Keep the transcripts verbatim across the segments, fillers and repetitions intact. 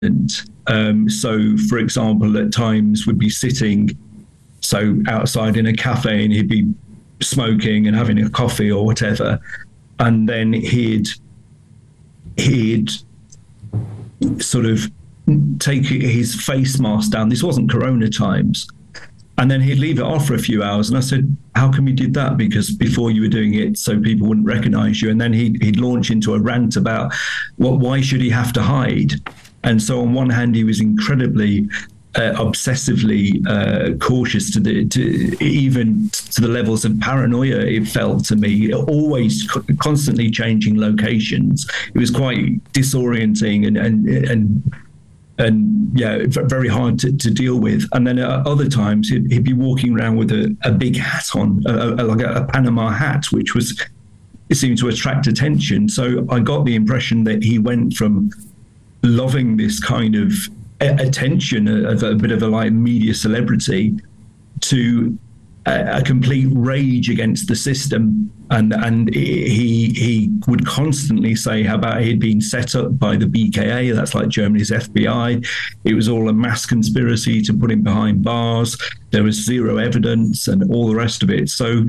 Um, so, for example, at times would be sitting so outside in a cafe and he'd be smoking and having a coffee or whatever, and then he'd he'd sort of take his face mask down. This wasn't Corona times. And then he'd leave it off for a few hours. And I said, how come you did that? Because before you were doing it so people wouldn't recognize you. And then he'd, he'd launch into a rant about what, why should he have to hide? And so on one hand, he was incredibly uh, obsessively uh, cautious to the, to even to the levels of paranoia, it felt to me, always co- constantly changing locations. It was quite disorienting and, and, and And yeah, very hard to, to deal with. And then at other times, he'd, he'd be walking around with a, a big hat on, a, a, like a, a Panama hat, which was it seemed to attract attention. So I got the impression that he went from loving this kind of attention, of a bit of a like media celebrity, to a, a complete rage against the system. And and he he would constantly say how about he'd been set up by the B K A, that's like Germany's F B I. It was all a mass conspiracy to put him behind bars. There was zero evidence and all the rest of it. So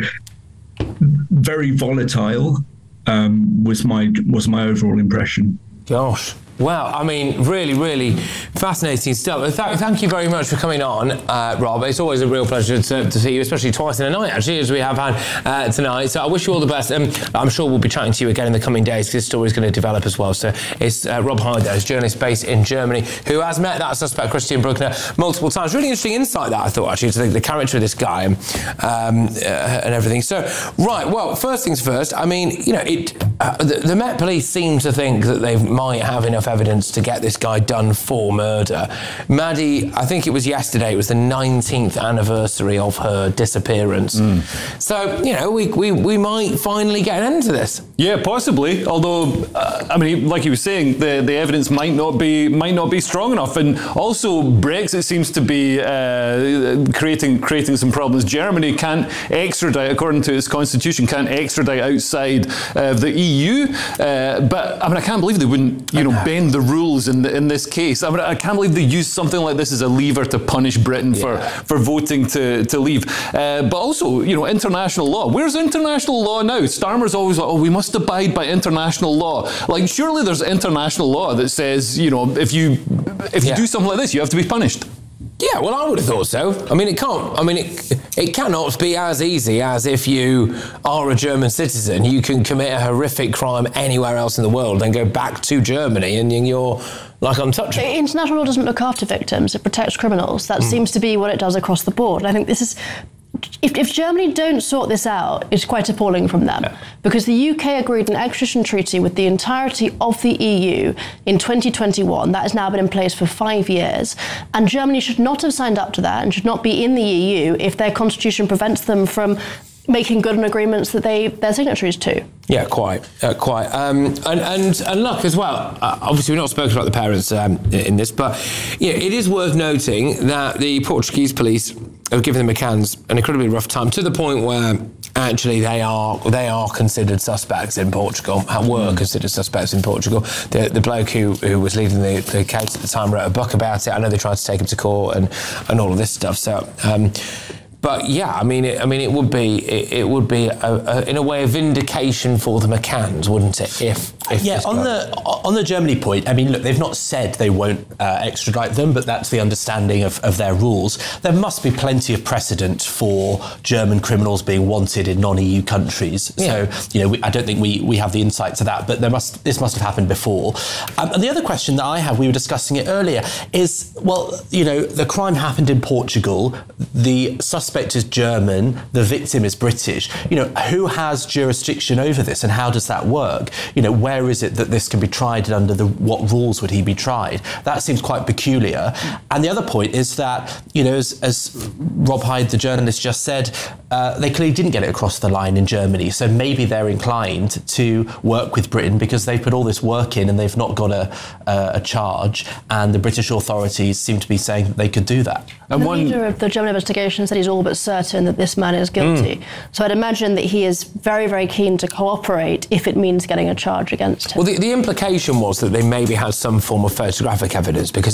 very volatile um, was my was my overall impression. Gosh. Well, I mean, really, really fascinating stuff. Th- thank you very much for coming on, uh, Rob. It's always a real pleasure to, to see you, especially twice in a night, actually, as we have had uh, tonight. So I wish you all the best. Um, I'm sure we'll be chatting to you again in the coming days, because this story is going to develop as well. So it's uh, Rob Hyde, a journalist based in Germany, who has met that suspect, Christian Bruckner, multiple times. Really interesting insight, that, I thought, actually, to the, the character of this guy um, uh, and everything. So, right, well, first things first, I mean, you know, it, uh, the, the Met Police seem to think that they might have enough evidence to get this guy done for murder. Maddie, I think it was yesterday, it was the nineteenth anniversary of her disappearance. Mm. So, you know, we, we we might finally get an end to this. Yeah, possibly. Although, uh, I mean, like you were saying, the, the evidence might not be might not be strong enough. And also, Brexit seems to be uh, creating creating some problems. Germany can't extradite, according to its constitution, can't extradite outside uh, the E U. Uh, but I mean, I can't believe they wouldn't, you know, bend the rules in the, in this case. I mean, I can't believe they used something like this as a lever to punish Britain yeah. for, for voting to, to leave. Uh, but also, you know, international law. Where's international law now? Starmer's always like, oh, we must abide by international law. Like, surely there's international law that says, you know, if you if you yeah. do something like this, you have to be punished. Yeah, well, I would have thought so. I mean, it can't. I mean, it it cannot be as easy as if you are a German citizen, you can commit a horrific crime anywhere else in the world and go back to Germany and you're like untouchable. International law doesn't look after victims; it protects criminals. That mm. seems to be what it does across the board. And I think this is. If, if Germany don't sort this out, it's quite appalling from them. Yeah. Because the U K agreed an extradition treaty with the entirety of the E U in twenty twenty-one. That has now been in place for five years. And Germany should not have signed up to that and should not be in the E U if their constitution prevents them from making good on agreements that they, they're signatories to. Yeah, quite, uh, quite. Um, and, and and look, as well, uh, obviously we've not spoken about the parents um, in this, but yeah, it is worth noting that the Portuguese police have given the McCanns an incredibly rough time, to the point where actually they are they are considered suspects in Portugal, were mm. considered suspects in Portugal. The the bloke who, who was leading the, the case at the time wrote a book about it. I know they tried to take him to court and, and all of this stuff. So, um, but yeah, I mean, it, I mean, it would be it, it would be a, a, in a way a vindication for the McCanns, wouldn't it? If, if yeah, on the on the Germany point, I mean, look, they've not said they won't uh, extradite them, but that's the understanding of, of their rules. There must be plenty of precedent for German criminals being wanted in non-E U countries. Yeah. So, you know, we, I don't think we, we have the insight to that, but there must this must have happened before. Um, and the other question that I have, we were discussing it earlier, is, well, you know, the crime happened in Portugal. The suspect is German, the victim is British. You know, who has jurisdiction over this and how does that work? You know, where is it that this can be tried and under the what rules would he be tried? That seems quite peculiar. And the other point is that, you know, as, as Rob Hyde, the journalist, just said, uh, they clearly didn't get it across the line in Germany. So maybe they're inclined to work with Britain because they've put all this work in and they've not got a, a, a charge. And the British authorities seem to be saying that they could do that. And the one leader of the German investigation said he's all but certain that this man is guilty. Mm. So I'd imagine that he is very, very keen to cooperate if it means getting a charge against against him. Well, the, the implication was that they maybe had some form of photographic evidence because